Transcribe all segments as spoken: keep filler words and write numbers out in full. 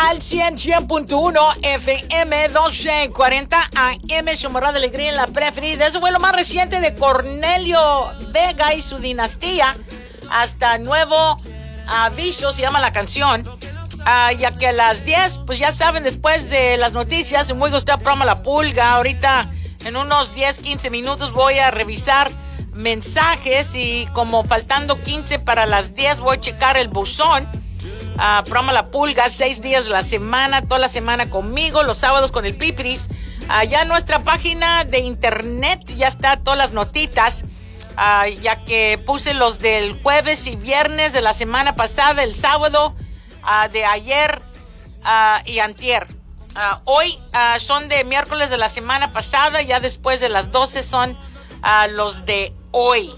al cien, cien punto uno F M, doce cuarenta A M, su morada de alegría en la preferida. Ese fue lo más reciente de Cornelio Vega y su dinastía. Hasta nuevo aviso, se llama la canción. Uh, ya que a las diez, pues ya saben, después de las noticias, muy gustado el programa La Pulga. Ahorita, en unos diez, quince minutos, voy a revisar mensajes y como faltando quince para las diez, voy a checar el buzón. Uh, programa La Pulga, seis días de la semana, toda la semana conmigo, los sábados con el Pipiris. Allá uh, en nuestra página de internet ya está todas las notitas, uh, ya que puse los del jueves y viernes de la semana pasada, el sábado uh, de ayer uh, y antier. Uh, hoy uh, son de miércoles de la semana pasada, ya después de las doce son uh, los de hoy.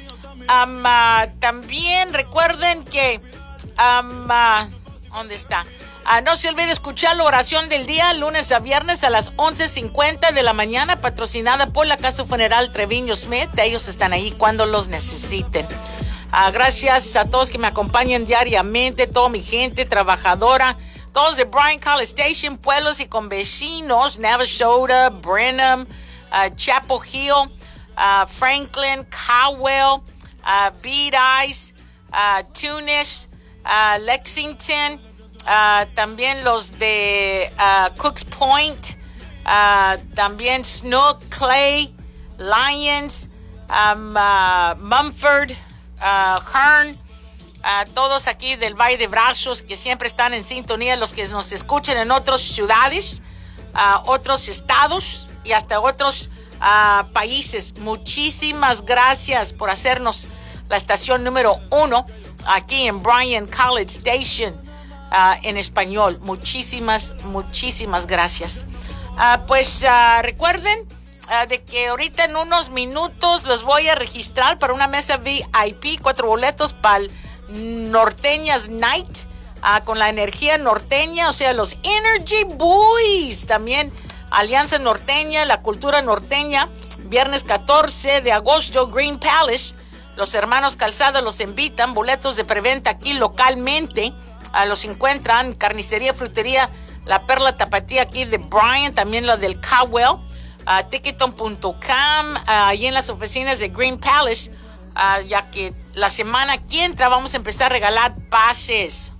Um, uh, también recuerden que Um, uh, ¿dónde está? Uh, no se olvide escuchar la oración del día, lunes a viernes a las once cincuenta de la mañana, patrocinada por la Casa Funeral Treviño Smith. Ellos están ahí cuando los necesiten. Uh, gracias a todos que me acompañan diariamente, toda mi gente trabajadora, todos de Bryan College Station, pueblos y con vecinos, Navasota, Brenham, uh, Chapel Hill, uh, Franklin, Cowell, uh, Beat Eyes, uh, Tunis, Uh, Lexington, uh, también los de uh, Cooks Point, uh, también Snook, Clay, Lyons, um, uh, Mumford, uh, Hearn, uh, todos aquí del Valle de Brazos que siempre están en sintonía, los que nos escuchan en otras ciudades, uh, otros estados y hasta otros uh, países. Muchísimas gracias por hacernos la estación número uno aquí en Bryan College Station, uh, en español. Muchísimas, muchísimas gracias. Uh, pues uh, recuerden uh, de que ahorita en unos minutos los voy a registrar para una mesa V I P, cuatro boletos para el Norteñas Night, uh, con la energía norteña, o sea, los Energy Boys. También Alianza Norteña, la cultura norteña, viernes catorce de agosto, Green Palace. Los hermanos Calzada los invitan, boletos de preventa aquí localmente. Uh, los encuentran carnicería, frutería, la Perla Tapatía aquí de Bryan, también lo del Cowell, uh, ticketon punto com, uh, ahí en las oficinas de Green Palace, uh, ya que la semana que entra vamos a empezar a regalar pases.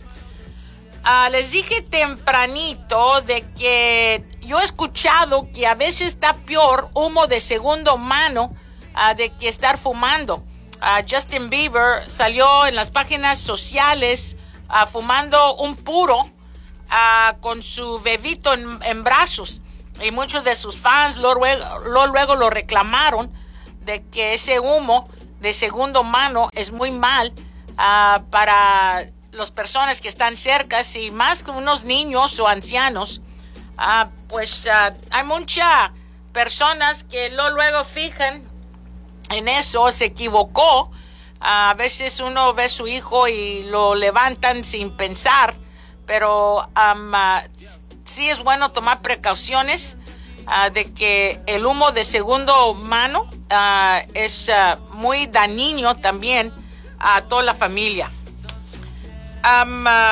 Uh, les dije tempranito de que yo he escuchado que a veces está peor humo de segunda mano uh, de que estar fumando. Uh, Justin Bieber salió en las páginas sociales uh, fumando un puro uh, con su bebito en, en brazos, y muchos de sus fans lo, lo, luego lo reclamaron de que ese humo de segunda mano es muy mal uh, para las personas que están cerca, y más que unos niños o ancianos. Uh, pues uh, hay muchas personas que lo luego fijan en eso, se equivocó. A veces uno ve a su hijo y lo levantan sin pensar, pero um, uh, sí es bueno tomar precauciones uh, de que el humo de segunda mano uh, es uh, muy dañino también a toda la familia. Um, uh,